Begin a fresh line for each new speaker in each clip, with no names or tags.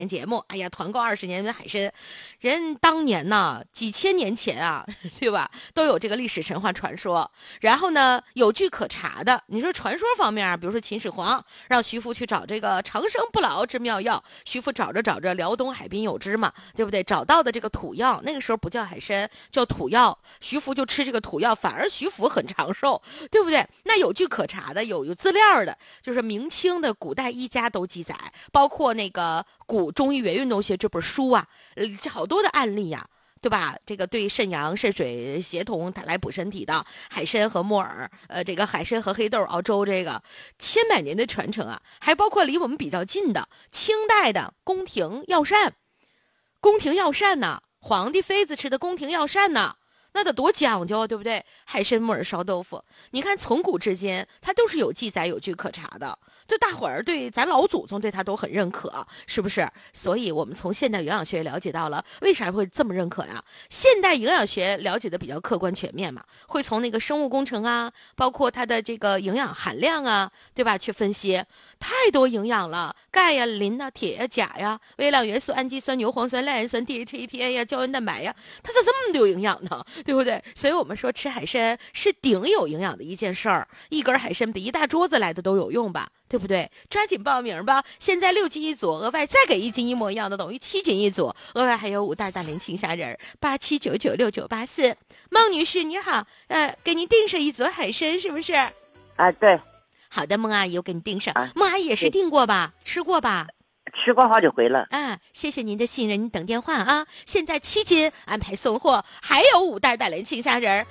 节目，哎呀，团购20年的海参，人当年呢，几千年前啊，对吧，都有这个历史神话传说。然后呢，有据可查的。你说传说方面啊，比如说秦始皇让徐福去找这个长生不老之妙药，徐福找着找着，辽东海滨有之嘛，对不对？找到的这个土药，那个时候不叫海参，叫土药。徐福就吃这个土药，反而徐福很长寿，对不对？那有据可查的，有资料的，就是明清的古代医家都记载，包括那个古中医原运动学这本书啊，好多的案例呀、对吧？这个对肾阳、肾水协同来补身体的海参和木耳，这个海参和黑豆熬粥，这个千百年的传承啊，还包括离我们比较近的清代的宫廷药膳，宫廷药膳呢，皇帝妃子吃的宫廷药膳呢。那得多讲究，对不对？海参、木耳烧豆腐，你看从古至今，它都是有记载、有据可查的。这大伙儿对咱老祖宗对他都很认可，是不是？所以我们从现代营养学了解到了为啥会这么认可呀？现代营养学了解的比较客观全面嘛，会从那个生物工程啊，包括它的这个营养含量啊，对吧？去分析，太多营养了，钙呀、磷呐、铁呀、钾呀、微量元素氨基酸、牛磺酸、赖氨酸、DHA、EPA 呀、胶原蛋白呀，它咋这么多营养呢？对不对？所以我们说吃海参是顶有营养的一件事儿，一根海参比一大桌子来的都有用吧？对不对？抓紧报名吧！现在6斤一组，额外再给1斤一模一样的，等于7斤一组，额外还有5袋大连青虾仁，87996984。孟女士你好，给您订上一组海参是不是？
啊，对。
好的，孟阿姨，我给你订上。孟阿姨也是订过吧？吃过吧？
吃过好几回了
啊！谢谢您的信任，您等电话啊！现在7斤安排送货，还有5袋大连青虾仁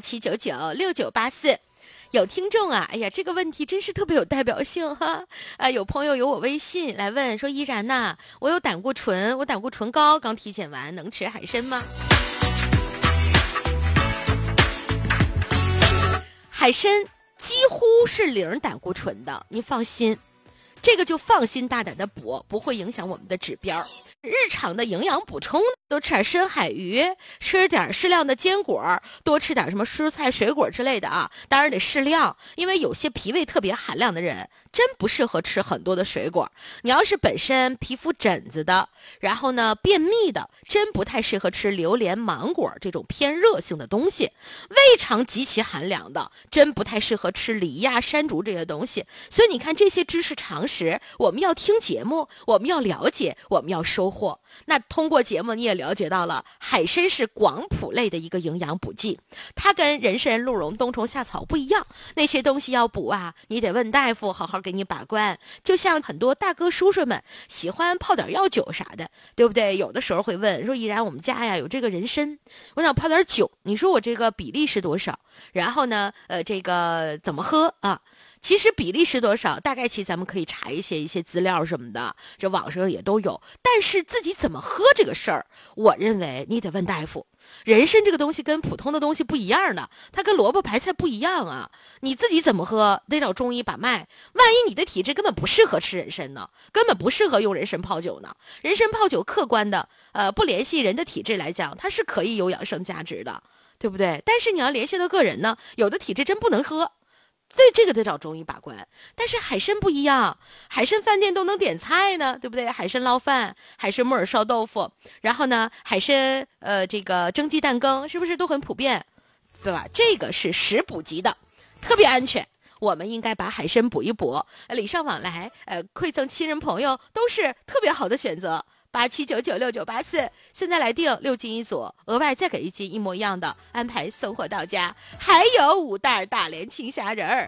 ，87996984。有听众啊，哎呀，这个问题真是特别有代表性哈！有朋友有我微信来问说，依然呐，我有胆固醇，我胆固醇高，刚体检完，能吃海参吗？海参几乎是0胆固醇的，您放心。这个就放心大胆的补，不会影响我们的指标。日常的营养补充多吃点深海鱼，吃点适量的坚果，多吃点什么蔬菜水果之类的啊，当然得适量，因为有些脾胃特别寒凉的人真不适合吃很多的水果。你要是本身皮肤疹子的，然后呢便秘的，真不太适合吃榴莲芒果这种偏热性的东西。胃肠极其寒凉的，真不太适合吃梨呀、山竹这些东西。所以你看这些知识常识，我们要听节目，我们要了解，我们要收获。那通过节目你也了解到了，海参是广谱类的一个营养补剂，它跟人参、鹿茸、冬虫夏草不一样，那些东西要补啊，你得问大夫好好给你把关。就像很多大哥叔叔们喜欢泡点药酒啥的，对不对？有的时候会问说，依然我们家呀有这个人参，我想泡点酒，你说我这个比例是多少？然后呢，这个怎么喝啊？其实比例是多少，大概其咱们可以查一些资料什么的，这网上也都有。但是自己怎么喝这个事儿，我认为你得问大夫。人参这个东西跟普通的东西不一样的，它跟萝卜白菜不一样啊。你自己怎么喝，得找中医把脉。万一你的体质根本不适合吃人参呢，根本不适合用人参泡酒呢。人参泡酒客观的，不联系人的体质来讲，它是可以有养生价值的，对不对？但是你要联系到个人呢，有的体质真不能喝。对，这个得找中医把关。但是海参不一样，海参饭店都能点菜呢，对不对？海参捞饭，海参木耳烧豆腐，然后呢，海参这个蒸鸡蛋羹，是不是都很普遍，对吧？这个是食补级的，特别安全。我们应该把海参补一补，礼尚往来，馈赠亲人朋友都是特别好的选择。87996984，现在来订6斤一组，额外再给1斤一模一样的，安排送货到家，还有5袋大连青虾仁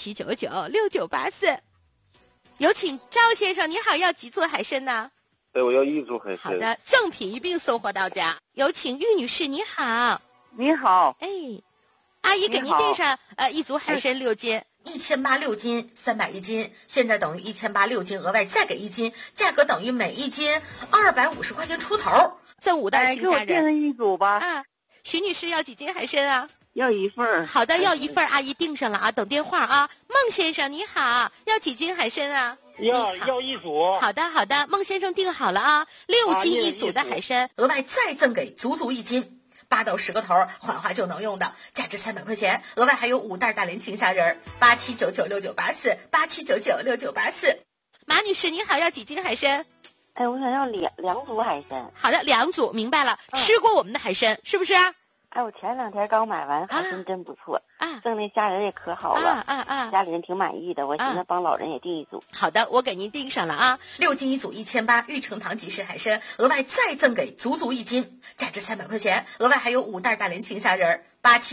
，87996984。有请赵先生，你好，要几组海参呢？
对，我要1组海参。
好的，赠品一并送货到家。有请玉女士，你好。
你好。
哎，阿姨给您订上1组海参6斤。1800 6斤，310斤，现在等于1800 6斤，额外再给1斤，价格等于每1斤250块钱出头，赠5袋青虾仁。
给我订1组吧。
啊，徐女士要几斤海参啊？
要1份。
好的，要1份，阿姨订上了啊，等电话啊。孟先生你好，要几斤海参啊？
要1组。
好的好的，孟先生订好了啊，6斤一组的海参，额外再赠给足1斤。8到10个头，缓化就能用的，价值300块钱，额外还有5袋大连青虾仁，87996984，87996984。马女士你好，要几斤海参？
哎，我想要两组海参。
好的，2组，明白了。吃过我们的海参是不是？
哎，我前2天刚买完，海参真不错
啊，
剩那虾仁也可好了家里人挺满意的，我寻思帮老人也订一组。
好的，我给您订上了啊，6斤1组1800，玉成堂即食海参，额外再赠给足1斤，价值300块钱，额外还有5袋大连青虾仁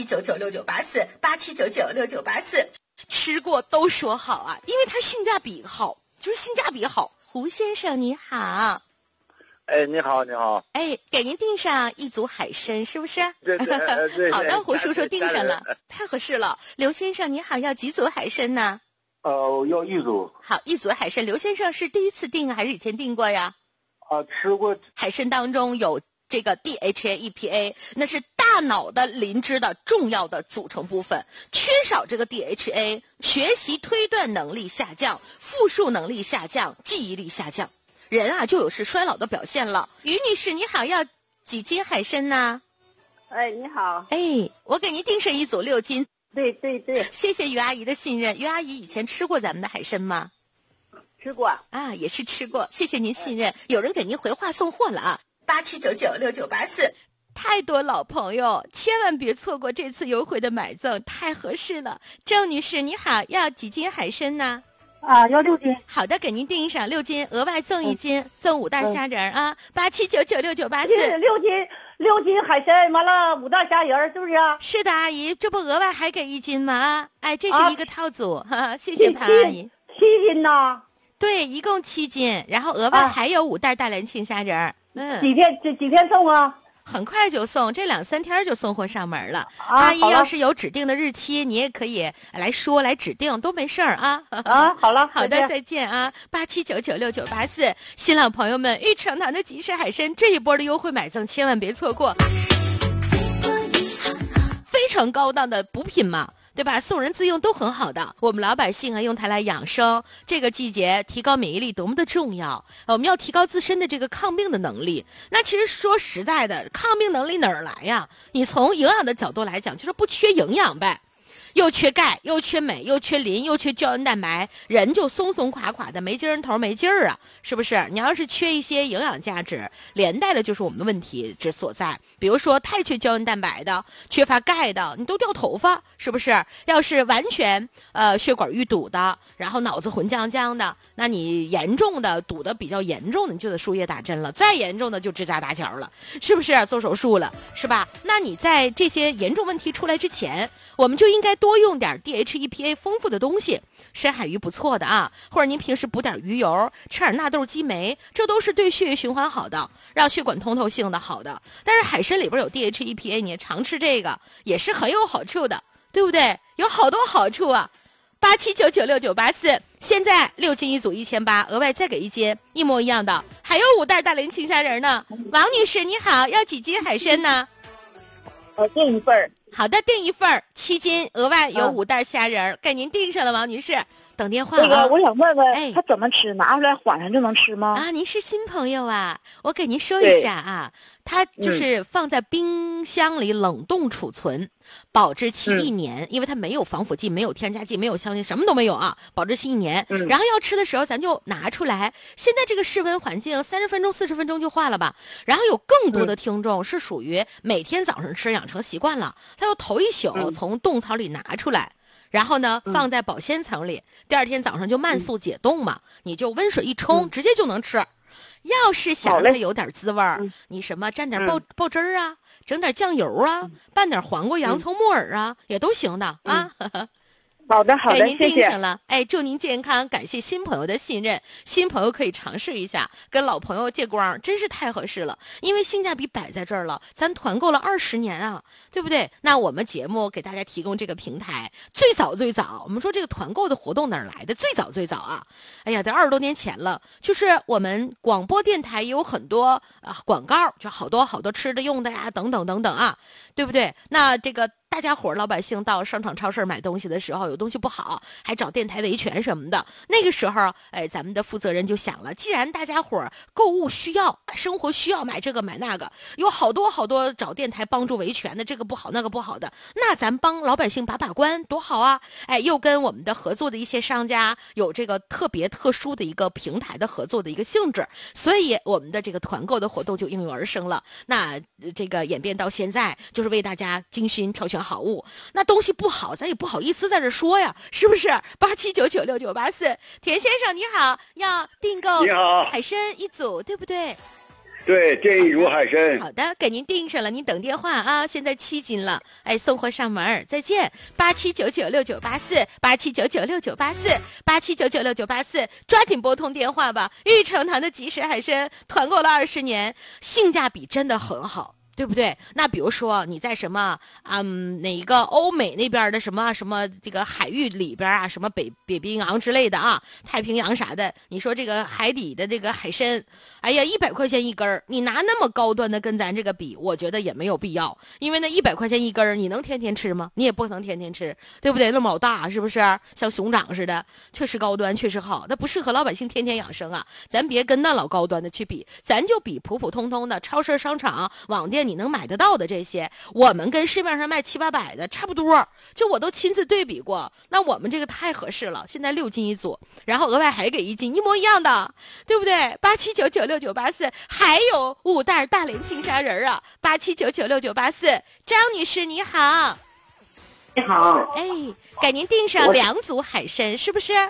，87996984，87996984，吃过都说好啊，因为它性价比好，就是性价比好。胡先生你好。
哎，你好，你好。
哎，给您订上1组海参，是不是？
对。
好的，胡叔叔订上了，太合适了。刘先生你好，要几组海参呢？
要1组。
好，1组海参。刘先生是第一次订还是以前订过呀？
吃过。
海参当中有这个 DHA、EPA， 那是大脑的磷脂的重要的组成部分。缺少这个 DHA， 学习推断能力下降，复述能力下降，记忆力下降。人啊，就有是衰老的表现了。于女士，你好，要几斤海参呢？
哎，你好。
哎，我给您订上1组6斤。
对。
谢谢于阿姨的信任。于阿姨以前吃过咱们的海参吗？
吃过
啊，也是吃过。谢谢您信任。有人给您回话送货了啊，87996984。太多老朋友，千万别错过这次优惠的买赠，太合适了。郑女士，你好，要几斤海参呢？
要6斤。
好的，给您订上6斤，额外赠1斤，赠5袋虾仁啊，87996984。
6斤海参，完了5袋虾仁，是不是啊？
是的，阿姨，这不额外还给1斤吗？啊，哎，这是一个套组，谢谢潘阿姨。
7斤呢？
对，一共7斤，然后额外还有5袋大连青虾仁。
几天送啊？
很快就送，这2-3天就送货上门了。阿姨要是有指定的日期，你也可以来指定，都没事儿啊。
好了，
好的，再见啊，87996984。新老朋友们，玉成堂的即食海参这一波的优惠买赠，千万别错过，非常高档的补品嘛。对吧？送人自用都很好的，我们老百姓啊用它来养生。这个季节提高免疫力多么的重要，我们要提高自身的这个抗病的能力。那其实说实在的，抗病能力哪儿来呀？你从营养的角度来讲，就是不缺营养呗。又缺钙，又缺镁，又缺磷，又缺胶原蛋白，人就松松垮垮的，没精神头，没劲儿啊，是不是？你要是缺一些营养价值，连带的就是我们的问题之所在。比如说太缺胶原蛋白的，缺乏钙的，你都掉头发，是不是？要是完全血管淤堵的，然后脑子混浆浆的，那你严重的堵得比较严重的，你就得输液打针了；再严重的就支架搭桥了，是不是？做手术了，是吧？那你在这些严重问题出来之前，我们就应该多用点 DHA、EPA 丰富的东西，深海鱼不错的啊，或者您平时补点鱼油，吃点纳豆激酶，这都是对血液循环好的，让血管通透性的好的。但是海参里边有 DHA、EPA， 你常吃这个也是很有好处的，对不对？有好多好处啊！87996984，现在6斤1组1800，额外再给1斤，一模一样的，还有5袋大连青虾仁呢。王女士你好，要几斤海参呢？
订一份。
好的，订一份7斤，额外有5袋虾仁，给您订上了，王女士。等电话啊。
我想问问，它怎么吃？拿出来缓上就能吃吗？
啊，您是新朋友啊，我给您说一下啊，它就是放在冰箱里冷冻储存，保质期1年，因为它没有防腐剂，没有添加剂，没有香精，什么都没有啊，保质期1年。然后要吃的时候咱就拿出来，现在这个室温环境30分钟40分钟就化了吧。然后有更多的听众是属于每天早上吃，养成习惯了，他要头一宿从冻槽里拿出来。然后呢，放在保鲜层里，第二天早上就慢速解冻嘛，你就温水一冲，直接就能吃。要是想让它有点滋味儿，你什么蘸点爆汁儿啊，整点酱油啊，拌点黄瓜、洋葱、木耳啊，也都行的啊。
好的，
给您订上了，哎，祝您健康，感谢新朋友的信任，新朋友可以尝试一下，跟老朋友借光，真是太合适了，因为性价比摆在这儿了，咱团购了20年啊，对不对？那我们节目给大家提供这个平台，最早，我们说这个团购的活动哪儿来的？最早啊，哎呀，得20多年前了，就是我们广播电台也有很多广告，就好多吃的用的呀，等等啊，对不对？那这个大家伙老百姓到商场超市买东西的时候，有东西不好还找电台维权什么的，那个时候咱们的负责人就想了，既然大家伙购物需要，生活需要买这个买那个，有好多找电台帮助维权的，这个不好那个不好的，那咱帮老百姓把关多好啊。又跟我们的合作的一些商家有这个特别特殊的一个平台的合作的一个性质，所以我们的这个团购的活动就应运而生了。那这个演变到现在，就是为大家精心挑选好物，那东西不好咱也不好意思在这说呀，是不是？87996984，田先生你好，要订购海参一组对不对？
对，这一组海参。
好的，给您订上了，您等电话啊。现在7斤了，送货上门，再见。87996984，87996984，87996984，抓紧拨通电话吧。玉成堂的即食海参团购了20年，性价比真的很好。对不对？那比如说你在什么哪一个欧美那边的什么这个海域里边啊，什么北冰洋之类的啊，太平洋啥的，你说这个海底的这个海参，哎呀100块钱一根，你拿那么高端的跟咱这个比，我觉得也没有必要，因为那100块钱一根你能天天吃吗？你也不能天天吃，对不对？那么大是不是像熊掌似的？确实高端，确实好，那不适合老百姓天天养生啊。咱别跟那老高端的去比，咱就比普普通通的超市商场网店你能买得到的这些，我们跟市面上卖700-800的差不多，就我都亲自对比过。那我们这个太合适了，现在6斤一组，然后额外还给1斤，一模一样的，对不对？87996984，还有5袋大连青虾仁啊！87996984，张女士你好，
你好，
给您订上2组海参，是不是？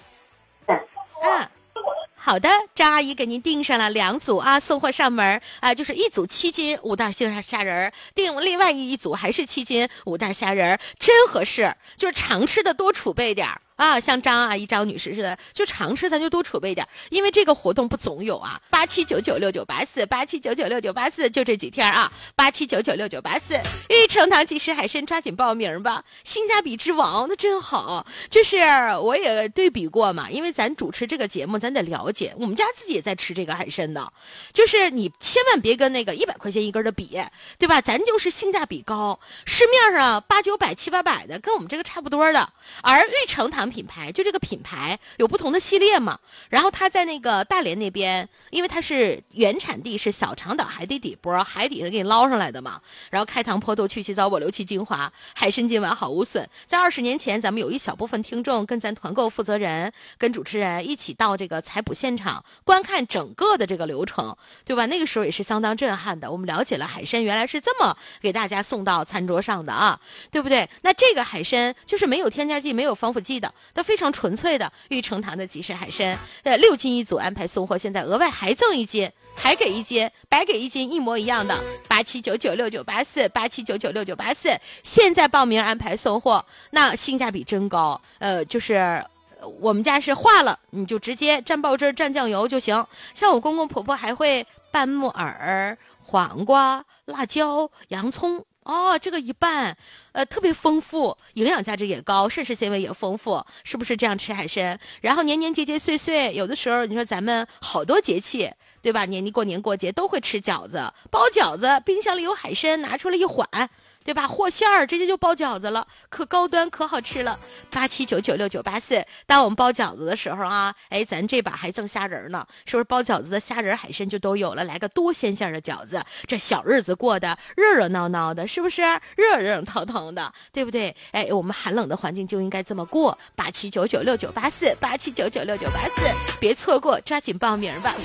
好的，张阿姨给您订上了2组啊，送货上门啊，就是1组7斤5袋虾仁，订另外一组还是7斤5袋虾仁，真合适，就是常吃的多储备点啊，像张阿姨张女士似的，就常吃咱就多储备点，因为这个活动不总有啊。87996984，87996984，就这几天啊，87996984，玉成堂即食海参抓紧报名吧，性价比之王，那真好。就是我也对比过嘛，因为咱主持这个节目，咱得了解，我们家自己也在吃这个海参的，就是你千万别跟那个100块钱一根的比，对吧？咱就是性价比高，市面上800-900、700-800的，跟我们这个差不多的，而玉成堂品牌就这个品牌有不同的系列嘛，然后它在那个大连那边，因为它是原产地是小长岛海底底波，海底上给你捞上来的嘛，然后开膛破肚去其糟粕留其精华，海参今晚好无损。在20年前，咱们有一小部分听众跟咱团购负责人跟主持人一起到这个采捕现场观看整个的这个流程，对吧？那个时候也是相当震撼的，我们了解了海参原来是这么给大家送到餐桌上的啊，对不对？那这个海参就是没有添加剂没有防腐剂的，都非常纯粹的玉成堂的即食海参，6斤一组安排送货，现在额外还赠1斤，还给1斤，白给1斤，一模一样的。87996984，87996984，现在报名安排送货，那性价比真高。就是我们家是化了，你就直接蘸爆汁蘸酱油就行。像我公公婆婆还会拌木耳、黄瓜、辣椒、洋葱。这个一拌，特别丰富，营养价值也高，膳食纤维也丰富，是不是这样吃海参？然后年年节节岁岁，有的时候你说咱们好多节气，对吧？过年过节都会吃饺子，包饺子，冰箱里有海参，拿出来一缓，对吧？和馅儿直接就包饺子了，可高端可好吃了。87996984，当我们包饺子的时候啊，咱这把还赠虾仁呢，是不是包饺子的虾仁海参就都有了？来个多鲜馅的饺子，这小日子过得热热闹闹的，是不是热热腾腾的，对不对？我们寒冷的环境就应该这么过。87996984，87996984，别错过，抓紧报名吧。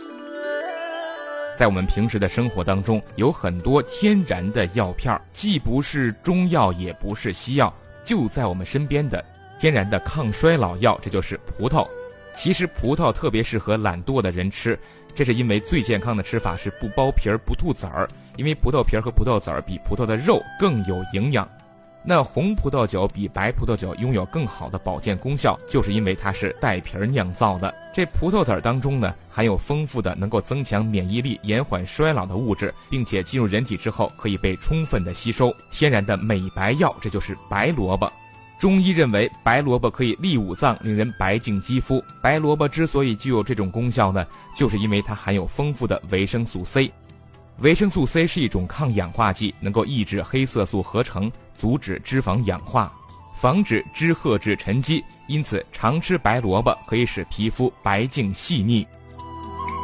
在我们平时的生活当中，有很多天然的药片，既不是中药也不是西药，就在我们身边的天然的抗衰老药，这就是葡萄。其实葡萄特别适合懒惰的人吃，这是因为最健康的吃法是不剥皮儿不吐籽儿，因为葡萄皮儿和葡萄籽儿比葡萄的肉更有营养。那红葡萄酒比白葡萄酒拥有更好的保健功效，就是因为它是带皮儿酿造的。这葡萄籽儿当中呢，含有丰富的能够增强免疫力、延缓衰老的物质，并且进入人体之后可以被充分的吸收，天然的美白药，这就是白萝卜。中医认为白萝卜可以利五脏，令人白净肌肤。白萝卜之所以具有这种功效呢，就是因为它含有丰富的维生素 C。维生素 C 是一种抗氧化剂，能够抑制黑色素合成， 阻止脂肪氧化，防止脂褐质沉积，因此常吃白萝卜可以使皮肤白净细腻。